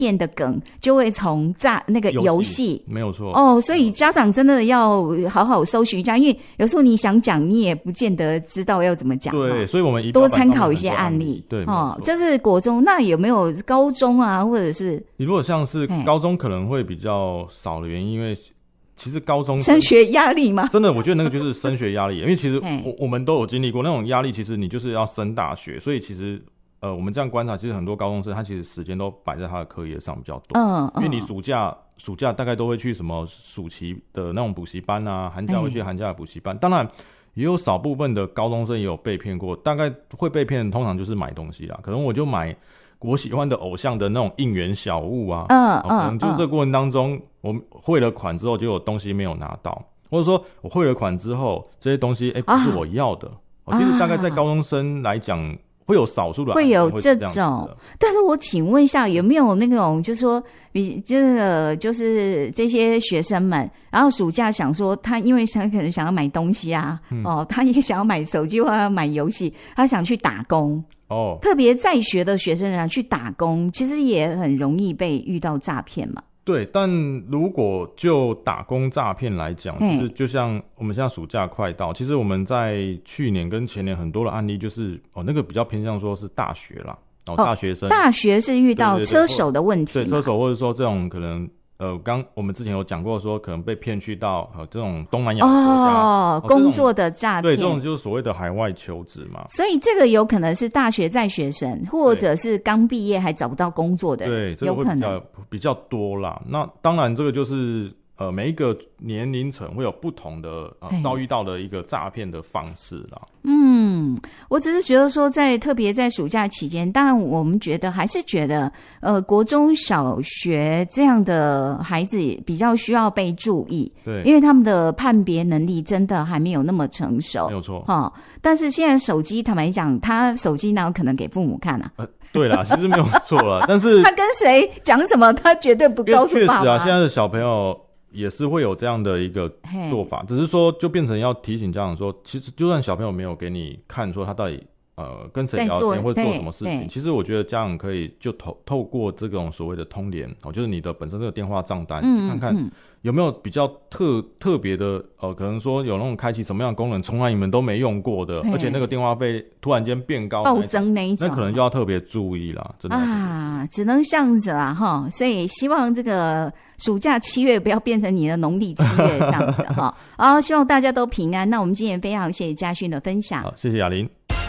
骗的梗就会从那个游戏， 没有错哦，所以家长真的要好好搜寻一下，因为有时候你想讲，你也不见得知道要怎么讲。 对，所以我们多参考一些案例。 对， 哦，这是国中，那有没有高中啊，或者是？ 你如果像是高中可能会比较少的原因，因为其实高中升学压力吗？ 真的，我觉得那个就是升学压力，因为其实我们都有经历过那种压力，其实你就是要升大学，所以其实。我们这样观察，其实很多高中生他其实时间都摆在他的课业上比较多。因为你暑假大概都会去什么暑期的那种补习班啊，寒假会去寒假的补习班。当然也有少部分的高中生也有被骗过，大概会被骗通常就是买东西啦，可能我就买我喜欢的偶像的那种应援小物啊，可能就是这个过程当中，我汇了款之后就有东西没有拿到，或者说我汇了款之后这些东西不是我要的。其实大概在高中生来讲。会有少数的会有这种，但是我请问一下，有没有那种就是说，就是这些学生们，然后暑假想说他因为他可能想要买东西啊，他也想要买手机或者买游戏，他想去打工。特别在学的学生想去打工，其实也很容易被遇到诈骗嘛。 对，但如果就打工诈骗来讲，就是就像我们现在暑假快到，其实我们在去年跟前年很多的案例，就是那个比较偏向说是大学啦，大学生， 大学是遇到车手的问题， 对车手或者说这种可能。刚我们之前有讲过说，可能被骗去到这种东南亚的国家， 工作的诈骗， 对，这种就是所谓的海外求职嘛。 所以这个有可能是大学在学生，或者是刚毕业还找不到工作的人， 对，这个会比较多啦。那当然，这个就是每一个年龄层会有不同的遭遇到的一个诈骗的方式啦。 我只是觉得说特别在暑假期间，当然我们还是觉得国中小学这样的孩子比较需要被注意，对，因为他们的判别能力真的还没有那么成熟， 没有错。 但是现在手机坦白讲，他手机哪有可能给父母看啊？ 对啦，其实没有错啦，但是他跟谁讲什么，他绝对不告诉爸爸。 确实啊，现在的小朋友也是会有这样的一个做法，只是说就变成要提醒家长说，其实就算小朋友没有给你看说他到底跟谁聊天或者做什么事情，其实我觉得家长可以就透过这种所谓的通联，就是你的本身这个电话账单，去看看有没有比较特别的可能说有那种开启什么样的功能从来你们都没用过的，而且那个电话费突然间变高暴增那一种， 那可能就要特别注意啦，真的只能这样子啦哈。所以希望这个暑假7月不要变成你的农历7月这样子哈。好，希望大家都平安。那我们今天非常谢谢嘉勋的分享， 好，谢谢雅玲。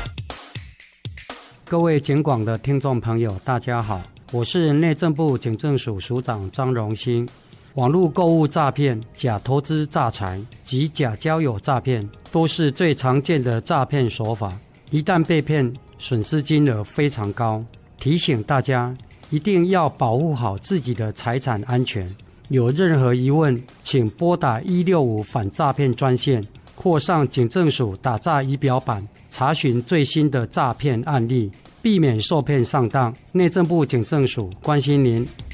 各位警广的听众朋友大家好，我是内政部警政署署长张荣兴。网络购物诈骗、假投资诈财及假交友诈骗都是最常见的诈骗手法，一旦被骗，损失金额非常高。提醒大家一定要保护好自己的财产安全，有任何疑问请拨打165反诈骗专线或上警政署打诈仪表板查询最新的诈骗案例，避免受骗上当。内政部警政署关心您。